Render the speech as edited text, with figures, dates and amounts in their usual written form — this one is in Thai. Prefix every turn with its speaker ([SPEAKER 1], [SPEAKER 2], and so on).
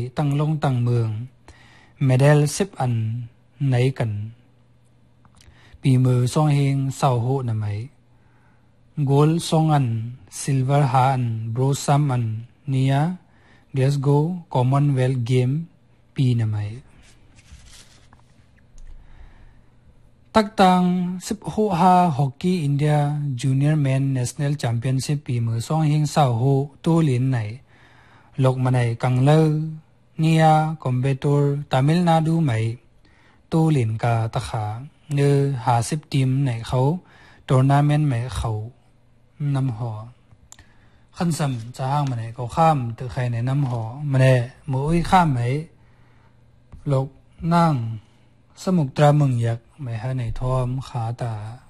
[SPEAKER 1] ตั้งลงตั้งเมืองเมดัล10อันไหนกันปีมือซองเฮงเศร้าโหนะไหมโกล2อันซิลเวอร์5อันโบร3อันเนี่ยเกลสโกคอมมอนเวลธเกมปีนะไหมตักตัง16ฮอกกี้อินเดียจูเนียร์แมนเนชั่นแนลแชมเปี้ยนชิพปีมือซองเฮงเศร้าโหตัวลินไหนโลกมันไหนกังเลอเนี่ยคอมเบตูร์ตามิลนาดูไหมตัวลินกาตะขาเนื้อ50ทีมไหนเขาทัวร์นาเมนต์ไหมเขานำหอขันซ้ำจะห้างมันไหนก็ข้ามตึกใครในนำหอมันไหนมืออุ้ยข้ามไหมโลกนั่งสมุกตรามึงยักไหมฮะในทอมขาตา